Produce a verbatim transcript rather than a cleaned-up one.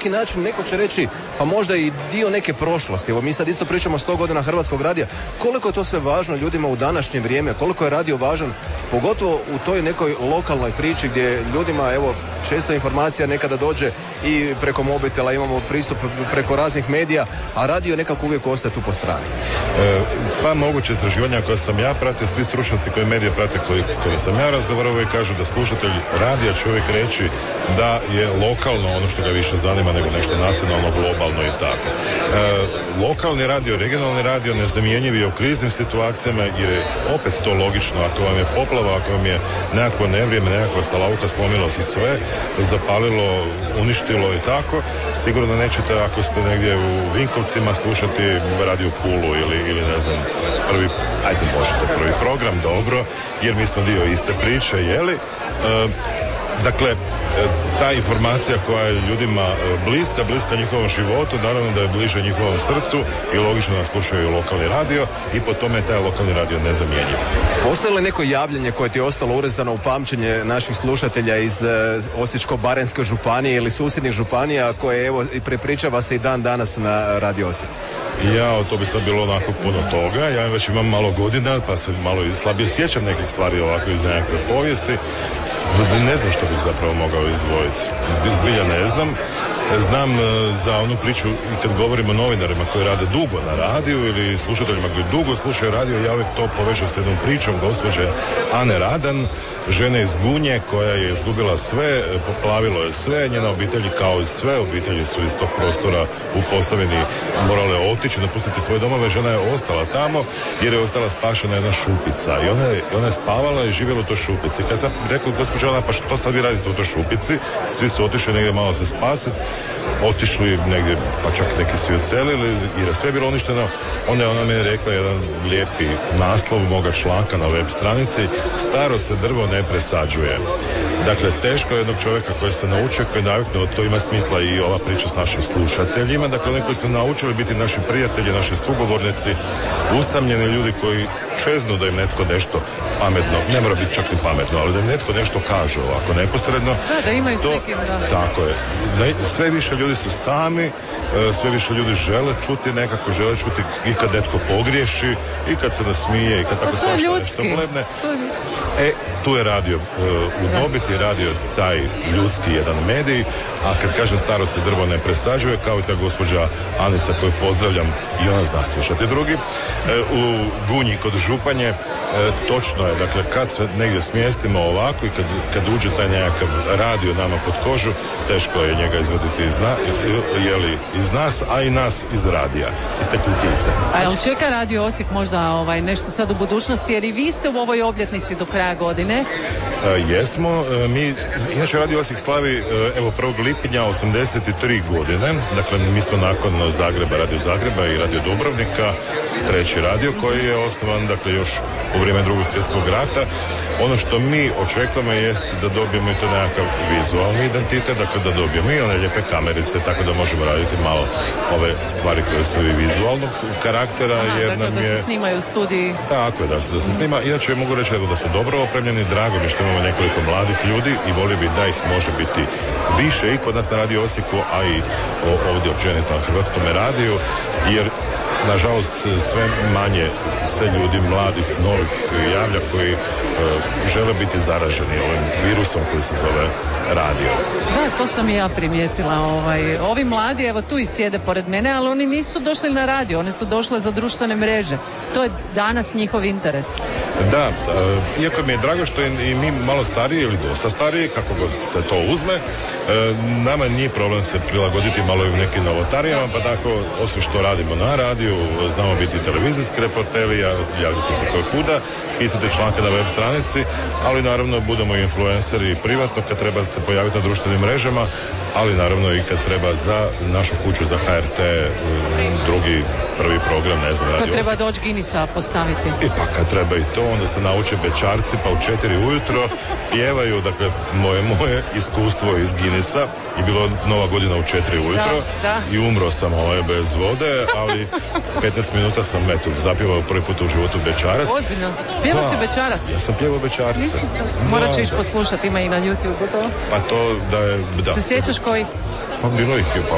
neki način neko će reći, pa možda i dio neke prošlosti. Evo mi sad isto pričamo sto godina Hrvatskog radija. Koliko je to sve važno ljudima u današnje vrijeme, koliko je radio važan, pogotovo u toj nekoj lokalnoj priči gdje ljudima, evo, često informacija nekada dođe i preko mobitela, imamo pristup preko raznih medija, a radio nekako uvijek ostaje tu po strani. E, sva moguća istraživanja koja sam ja pratio, svi stručnjaci koji medije prate, koji, s kojima sam ja razgovarao, i kažu da slušatelj radija će uvijek reći da je lokalno ono što ga više zanima nego nešto nacionalno, globalno i tako. E, lokalni radio, regionalni radio nezamjenjiv je u kriznim situacijama, jer je opet to logično. Ako vam je poplava, ako vam je nekakvo nevrijeme, nekakva salauka, slomilo se sve, zapalilo, uništilo i tako, sigurno nećete, ako ste negdje u Vinkovcima, slušati radio Pulu ili, ili ne znam, prvi, ajde možete prvi program, dobro, jer mi smo dio iste priče, jeli? E, Dakle, ta informacija koja je ljudima bliska, bliska njihovom životu, naravno da je bliže njihovom srcu i logično da slušaju lokalni radio i po tome je taj lokalni radio nezamjenjiv. Postoji li neko javljanje koje ti je ostalo urezano u pamćenje naših slušatelja iz uh, Osječko-baranjske županije ili susjednih županija koje evo prepričava se i dan danas na Radio Osijek? Ja, to bi sad bilo onako puno toga. Ja već imam malo godina pa se malo slabije sjećam nekih stvari ovako iz nekakve povijesti. Ne znam što bih zapravo mogao izdvojiti. Zbilja ne znam. Znam za onu priču, i kad govorimo o novinarima koji rade dugo na radiju ili slušateljima koji dugo slušaju radio, ja uvijek to povežem s jednom pričom gospođe Ane Radan, žene iz Gunje koja je izgubila sve, poplavilo je sve, njena obitelj kao i sve obitelji su iz tog prostora u Posavini morale otići, napustiti svoje domove. Žena je ostala tamo jer je ostala spašena jedna šupica i ona je, ona je spavala i živjela u toj šupici. Kad sam rekao gospođa Ana, pa što sad vi radite u toj šupici? Svi su otišli negdje malo se spasiti, otišli negdje, pa čak neki su i odselili jer je sve bilo uništeno. Onda je ona mi je rekla jedan lijepi naslov moga članka na web stranici: staro se drvo ne presađuje. Dakle, teško je jednog čovjeka koji se naučio, koji je naviknuo, to ima smisla i ova priča s našim slušateljima, dakle oni koji su naučili biti naši prijatelji, naši sugovornici, usamljeni ljudi koji čeznu da im netko nešto pametno, ne mora biti čak ni pametno, ali da im netko nešto kaže ovako neposredno. Da, da imaju to, s nekim, da. Tako je. Sve više ljudi su sami, sve više ljudi žele čuti, nekako žele čuti i kad netko pogriješi, i kad se nasmije, i kad tako svašta nešto blebne. E, tu je radio uh, udobiti, radio taj ljudski jedan medij, a kad kažem staro se drvo ne presađuje, kao i ta gospođa Anica koju pozdravljam, i ona zna slušati drugi, uh, u Gunji kod Županje, uh, točno je, dakle, kad se negdje smjestimo ovako i kad, kad uđe taj nekakav radio nama pod kožu, teško je njega izvaditi iz, na, jeli, iz nas, a i nas iz radija, iz te kutice. A jel čeka Radio Osijek možda ovaj, nešto sad u budućnosti, jer i vi ste u ovoj obljetnici do kraja godine? Uh, jesmo, uh, mi, inače Radio Osijek slavi, uh, evo, prvog lipnja osamdeset tri godine, dakle mi smo nakon Zagreba, Radio Zagreba i Radio Dubrovnika, treći radio koji je osnovan, dakle, još u vrijeme Drugog svjetskog rata. Ono što mi očekujemo jest da dobijemo i to nekakav vizualni identitet, dakle da dobijemo i one lijepe kamerice, tako da možemo raditi malo ove stvari koje su i vizualnog karaktera. Aha, jer dakle, nam da je... se snimaju u studiji. Tako je, da se, da se snima. Inače mogu reći da smo dobro opremljeni, drago mi što imamo nekoliko mladih ljudi i volio bi da ih može biti više i kod nas na Radio Osijeku, a i ovdje općenito na Hrvatskom radiju, jer nažalost sve manje se ljudi mladih, novih javlja koji e, žele biti zaraženi ovim virusom koji se zove radio. Da, to sam i ja primijetila. Ovaj, ovi mladi, evo tu i sjede pored mene, ali oni nisu došli na radio, oni su došli za društvene mreže. To je danas njihov interes. Da, e, iako mi je drago što i mi malo stariji ili dosta stariji, kako god se to uzme, e, nama nije problem se prilagoditi malo i u nekim novotarijama, pa tako, osim što radimo na radiju, znamo biti televizijski reporteri, javljati se koje kuda, pisati članke na web stranici, ali naravno budemo i influenceri privatno kad treba se pojaviti na društvenim mrežama, ali naravno i kad treba za našu kuću, za H R T, drugi, prvi program, ne znam, radio. Kad treba doći Guinnessa postaviti. I pa kad treba i to, onda se nauče Bečarci, pa u četiri ujutro pjevaju, dakle, moje, moje iskustvo iz Guinnessa i bilo Nova godina u četiri ujutro, da, da. I umro sam ovaj bez vode, ali petnaest minuta sam, eto, zapjevao prvi put u životu Bečarac. Ozbiljno? Pjeva si Bečarac? Ja sam pjevao Bečarce. Morat ću ići poslušati, ima i na YouTube, gotovo. Pa to da je, da. Se sjećaš koji? Pa bilo ih je, pa